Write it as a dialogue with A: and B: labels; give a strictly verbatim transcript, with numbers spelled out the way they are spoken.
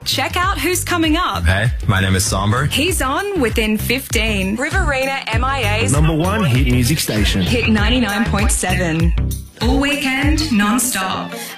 A: Check out who's coming up.
B: Hey, my name is Somber.
A: He's on within fifteen. Riverina M I A's
C: number one hit music station.
A: Hit ninety-nine point seven. All weekend, non-stop.